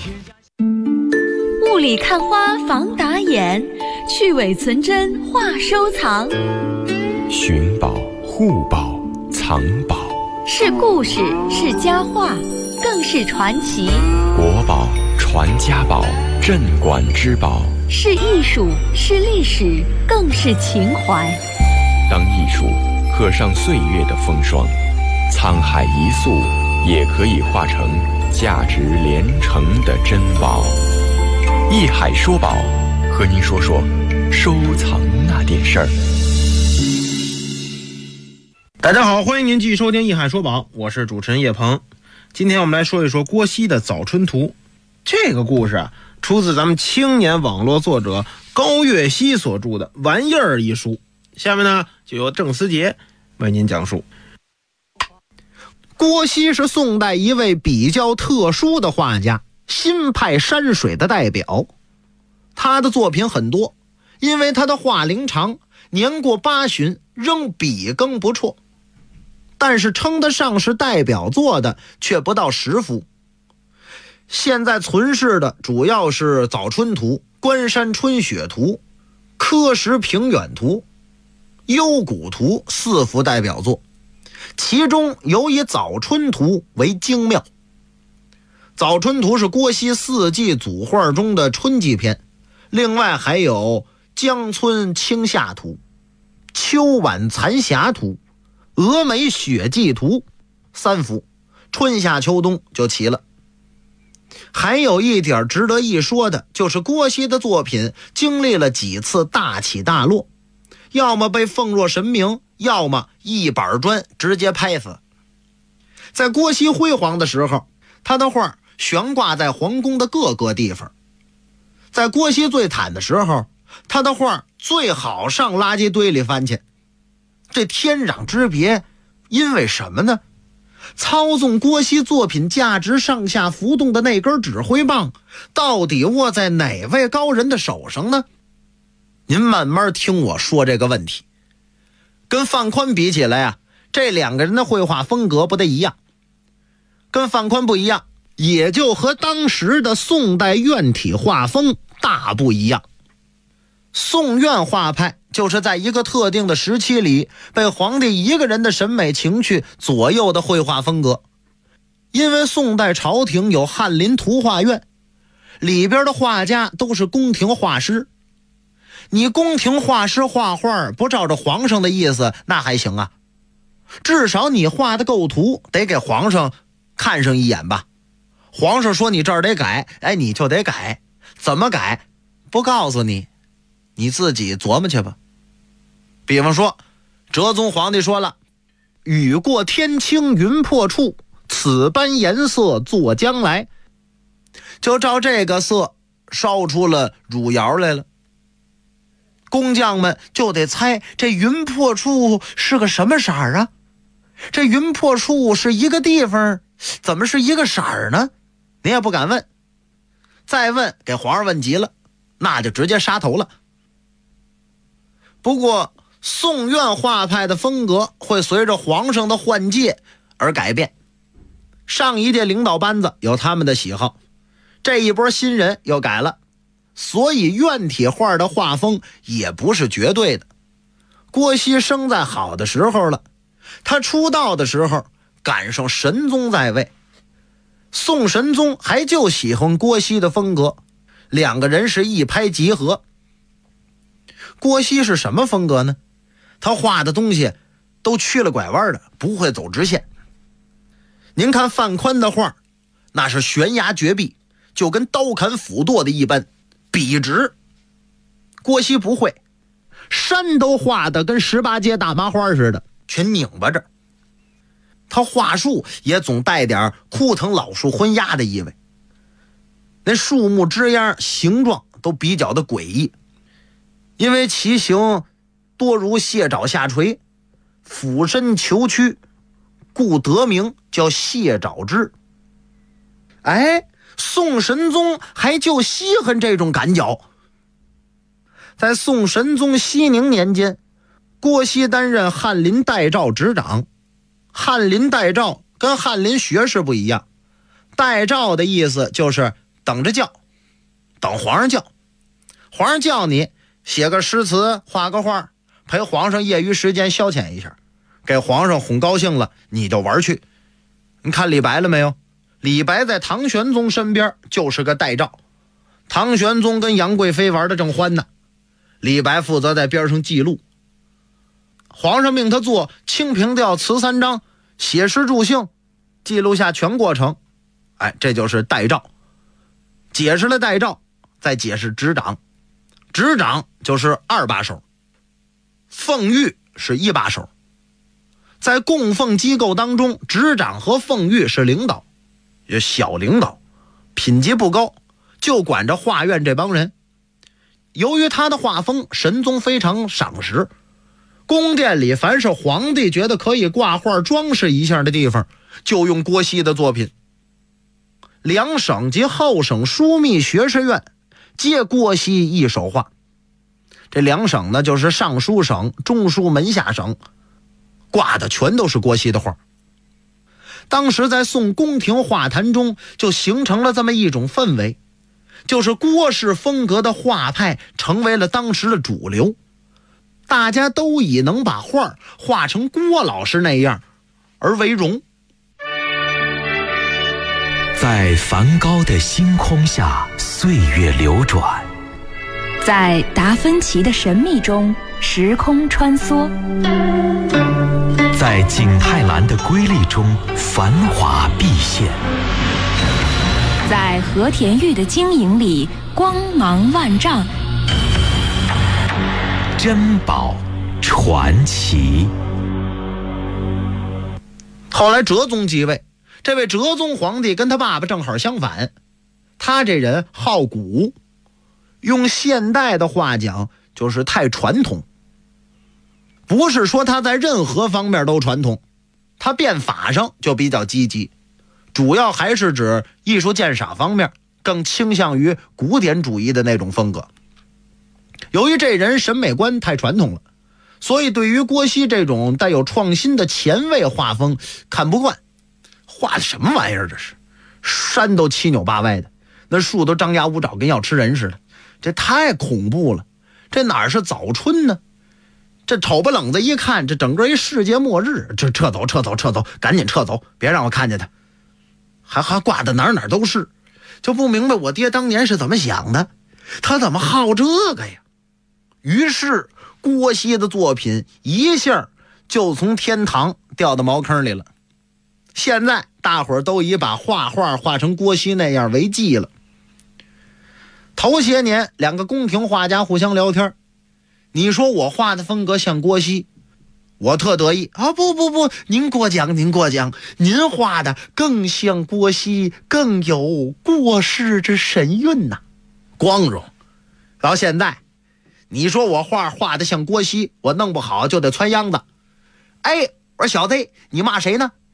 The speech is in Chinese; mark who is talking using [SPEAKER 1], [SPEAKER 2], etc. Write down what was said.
[SPEAKER 1] 雾里看花防打眼，去伪存真话收藏。
[SPEAKER 2] 寻宝、护宝、藏宝，
[SPEAKER 1] 是故事，是佳话，更是传奇。
[SPEAKER 2] 国宝、传家宝、镇馆之宝，
[SPEAKER 1] 是艺术，是历史，更是情怀。
[SPEAKER 2] 当艺术刻上岁月的风霜，沧海一粟也可以化成价值连城的珍宝。艺海说宝，和您说说收藏那点事儿。
[SPEAKER 3] 大家好，欢迎您继续收听艺海说宝，我是主持人叶鹏。今天我们来说一说郭熙的《早春图》。这个故事啊，出自咱们青年网络作者高岳熙所著的《玩意儿》一书。下面呢，就由郑思杰为您讲述。
[SPEAKER 4] 郭熙是宋代一位比较特殊的画家，新派山水的代表。他的作品很多，因为他的画龄长，年过80仍笔耕不辍，但是称得上是代表作的却不到10幅。现在存世的主要是《早春图》《关山春雪图》《柯石平远图》《幽谷图》4幅代表作，其中有以《早春图》为精妙。《早春图》是郭熙4季组画中的春季篇，另外还有《江村青夏图》《秋晚残霞图》《峨眉雪霁图》3幅，春夏秋冬就齐了。还有一点值得一说的，就是郭熙的作品经历了几次大起大落，要么被奉若神明，要么一板砖直接拍死。在郭熙辉煌的时候，他的画悬挂在皇宫的各个地方。在郭熙最惨的时候，他的画最好上垃圾堆里翻去。这天壤之别，因为什么呢？操纵郭熙作品价值上下浮动的那根指挥棒，到底握在哪位高人的手上呢？您慢慢听我说这个问题。跟范宽比起来啊，这两个人的绘画风格不太一样。跟范宽不一样，也就和当时的宋代院体画风大不一样。宋院画派就是在一个特定的时期里被皇帝一个人的审美情趣左右的绘画风格。因为宋代朝廷有翰林图画院，里边的画家都是宫廷画师。你宫廷画师画画不照着皇上的意思那还行啊，至少你画的构图得给皇上看上一眼吧。皇上说你这儿得改，你就得改，怎么改不告诉你，你自己琢磨去吧。比方说哲宗皇帝说了，雨过天青云破处，此般颜色作将来，就照这个色烧出了汝窑来了。工匠们就得猜这云破处是个什么色儿啊？这云破处是一个地方，怎么是一个色儿呢？你也不敢问，再问给皇上问急了，那就直接杀头了。不过宋院画派的风格会随着皇上的换届而改变，上一届领导班子有他们的喜好，这一波新人又改了，所以院体画的画风也不是绝对的。郭熙生在好的时候了，他出道的时候赶上神宗在位，宋神宗还就喜欢郭熙的风格，两个人是一拍即合。郭熙是什么风格呢？他画的东西都曲了拐弯的，不会走直线。您看范宽的画，那是悬崖绝壁，就跟刀砍斧剁的一般，笔直。郭熙不会，山都画的跟18街大麻花似的，全拧巴着。他画树也总带点枯藤老树昏鸦的意味，那树木枝丫形状都比较的诡异，因为其形多如蟹爪下垂，俯身求屈，故得名叫蟹爪枝。宋神宗还就稀罕这种赶脚。在宋神宗熙宁年间，郭熙担任翰林代诏执掌。翰林代诏跟翰林学士不一样，代诏的意思就是等着叫，等皇上叫。皇上叫你写个诗词，画个画，陪皇上业余时间消遣一下，给皇上哄高兴了，你就玩去。你看李白了没有？李白在唐玄宗身边就是个代诏，唐玄宗跟杨贵妃玩得正欢呢，李白负责在边上记录。皇上命他做清平调词3章，写诗助兴，记录下全过程。这就是代诏。解释了代诏，再解释执掌。执掌就是2把手，奉御是1把手。在供奉机构当中，执掌和奉御是领导，也小领导，品级不高，就管着画院这帮人。由于他的画风，神宗非常赏识，宫殿里凡是皇帝觉得可以挂画装饰一下的地方，就用郭熙的作品。两省及后省枢密学士院皆郭熙一手画。这两省呢，就是尚书省、中书门下省，挂的全都是郭熙的画。当时在宋宫廷画坛中就形成了这么一种氛围，就是郭氏风格的画派成为了当时的主流，大家都以能把画画成郭老师那样而为荣。
[SPEAKER 5] 在梵高的星空下，岁月流转；
[SPEAKER 1] 在达芬奇的神秘中，时空穿梭；
[SPEAKER 5] 在景泰蓝的瑰丽中，繁华毕现；
[SPEAKER 1] 在和田玉的晶莹里，光芒万丈。
[SPEAKER 5] 珍宝传奇。
[SPEAKER 4] 后来哲宗继位，这位哲宗皇帝跟他爸爸正好相反，他这人好古，用现代的话讲就是太传统。不是说他在任何方面都传统，他变法上就比较积极，主要还是指艺术鉴赏方面更倾向于古典主义的那种风格。由于这人审美观太传统了，所以对于郭熙这种带有创新的前卫画风看不惯。画的什么玩意儿？这是山都七扭八歪的，那树都张牙舞爪，跟要吃人似的，这太恐怖了。这哪是早春呢？这瞅不冷子一看，这整个一世界末日，这撤走，赶紧撤走，别让我看见他。还挂的哪哪都是，就不明白我爹当年是怎么想的，他怎么好这个呀？于是郭熙的作品一下就从天堂掉到茅坑里了。现在大伙儿都以把画画成郭熙那样为忌了。头些年两个宫廷画家互相聊天，你说我画的风格像郭熙，我特得意啊！不，您过奖，您画的更像郭熙，更有过世之神韵呐，光荣。然后现在你说我画的像郭熙，我弄不好就得窜秧子。我说小子，你骂谁呢？